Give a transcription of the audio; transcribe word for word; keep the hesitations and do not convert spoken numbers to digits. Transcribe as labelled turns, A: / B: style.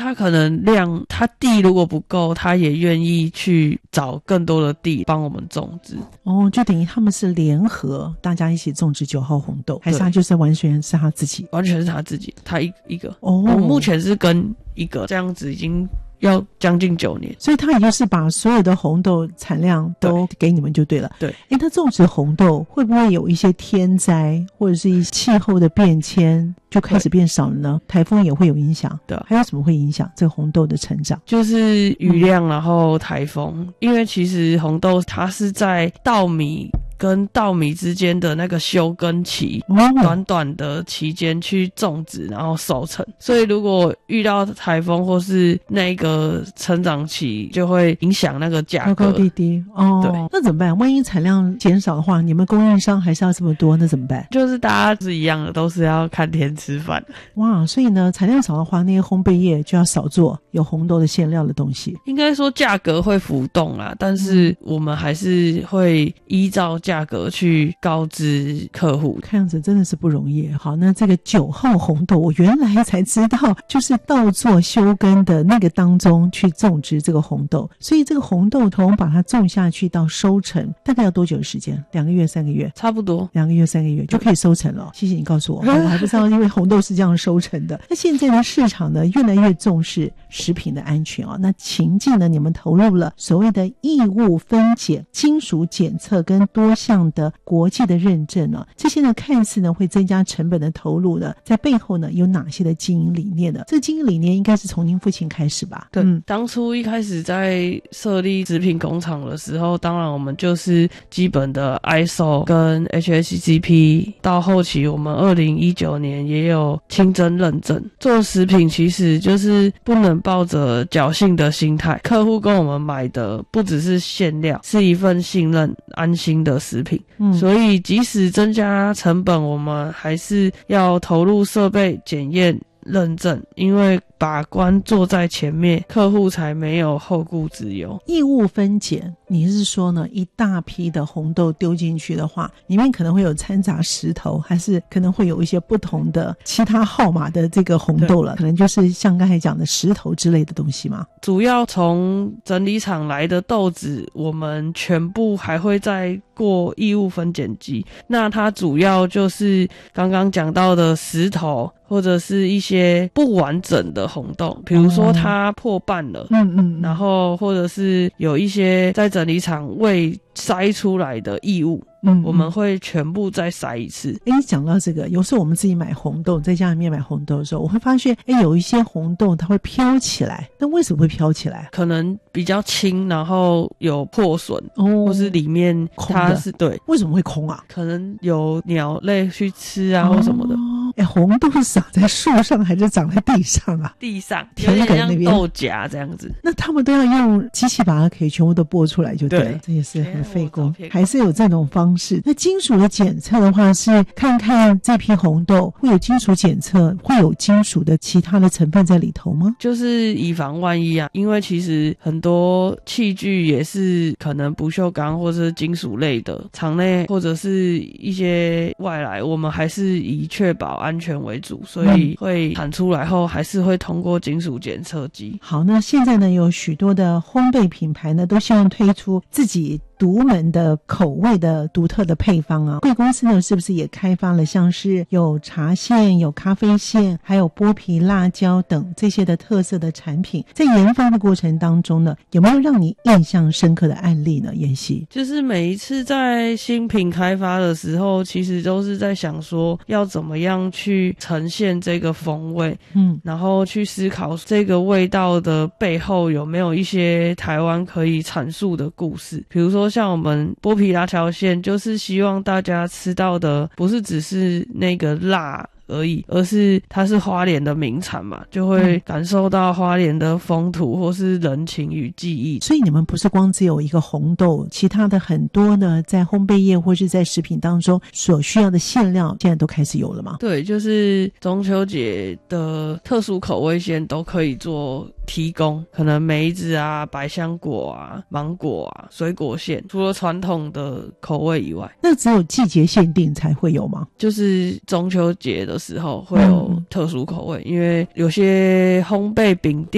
A: 他可能量他地如果不够，他也愿意去找更多的地帮我们种植。
B: 哦，就等于他们是联合大家一起种植九号红豆，还是他就是完全是他自己？
A: 完全是他自己，他一一个。
B: 哦，
A: 我目前是跟一个这样子已经要将近九年，
B: 所以他也就是把所有的红豆产量都给你们就对了。
A: 对，
B: 诶，他种植红豆会不会有一些天灾或者是一些气候的变迁就开始变少了呢？台风也会有影响。
A: 对，
B: 还有什么会影响这个红豆的成长？
A: 就是雨量，然后台风。因为其实红豆它是在稻米跟稻米之间的那个休耕期，
B: 哦，
A: 短短的期间去种植，然后收成。所以如果遇到台风或是那个成长期，就会影响那个价格
B: 高高低低。哦，
A: 对，
B: 那怎么办？万一产量减少的话，你们供应商还是要这么多，那怎么办？
A: 就是大家是一样的，都是要看天吃饭。
B: 哇，所以呢，产量少的话，那些烘焙业就要少做有红豆的馅料的东西。
A: 应该说价格会浮动啦，但是我们还是会依照价格去告知客户。
B: 看样子真的是不容易。好，那这个九号红豆，我原来才知道，就是稻作休耕的那个当中去种植这个红豆，所以这个红豆从把它种下去到收成，大概要多久的时间？两个月、三个月？
A: 差不多，
B: 两个月、三个月就可以收成了。谢谢你告诉我，我还不知道，因为红豆是这样收成的。那现在的市场呢，越来越重视食品的安全啊。那情境呢，你们投入了所谓的异物分解、金属检测跟多项的国际的认证啊，这些呢看似呢会增加成本的投入呢，在背后呢有哪些的经营理念呢？这个经营理念应该是从您父亲开始吧？
A: 对，
B: 嗯，
A: 当初一开始在设立食品工厂的时候，当然我们就是基本的 I S O 跟 H A C C P， 到后期我们二零一九年也有清真认证。做食品其实就是不能抱着侥幸的心态，客户跟我们买的不只是馅料，是一份信任安心的食品。嗯，所以即使增加成本，我们还是要投入设备检验认证，因为把关做在前面，客户才没有后顾之忧。
B: 异物分解，你是说呢，一大批的红豆丢进去的话，里面可能会有掺杂石头，还是可能会有一些不同的其他号码的这个红豆了？可能就是像刚才讲的石头之类的东西吗？
A: 主要从整理厂来的豆子，我们全部还会再过异物分拣机。那它主要就是刚刚讲到的石头，或者是一些不完整的红豆，比如说它破瓣了，嗯嗯，然后或者是有一些在整理厂未筛出来的异物，嗯，我们会全部再筛一次。
B: 诶，讲到这个，有时候我们自己买红豆，在家里面买红豆的时候，我会发现，诶，有一些红豆它会飘起来，那为什么会飘起来？
A: 可能比较轻，然后有破损，哦，或是里面它是对，
B: 为什么会空啊？
A: 可能有鸟类去吃啊，哦，或什么的。
B: 哎，红豆是长在树上还是长在地上啊？
A: 地上，
B: 田埂那边，
A: 像豆荚这样子。
B: 那他们都要用机器把它可以全部都剥出来就对了，对，这也是很费工，还是有这种方式。那金属的检测的话，是看看这批红豆会有金属检测，会有金属的其他的成分在里头吗？
A: 就是以防万一啊，因为其实很多器具也是可能不锈钢或是金属类的，厂内或者是一些外来，我们还是以确保安全为主，所以会产出来后还是会通过金属检测机。
B: 好，那现在呢，有许多的烘焙品牌呢，都希望推出自己独门的口味的独特的配方啊。贵公司呢，是不是也开发了像是有茶馅、有咖啡馅，还有剥皮辣椒等这些的特色的产品？在研发的过程当中呢，有没有让你印象深刻的案例呢？妍希，
A: 就是每一次在新品开发的时候，其实都是在想说要怎么样去呈现这个风味，嗯，然后去思考这个味道的背后有没有一些台湾可以阐述的故事。比如说像我们剥皮辣条馅，就是希望大家吃到的不是只是那个辣而已，而是它是花莲的名产嘛，就会感受到花莲的风土或是人情与记忆。
B: 所以你们不是光只有一个红豆，其他的很多呢，在烘焙业或是在食品当中所需要的馅料现在都开始有了吗？
A: 对，就是中秋节的特殊口味馅都可以做提供，可能梅子啊、百香果啊、芒果啊、水果馅，除了传统的口味以外。
B: 那只有季节限定才会有吗？
A: 就是中秋节的时候会有特殊口味，嗯，因为有些烘焙饼店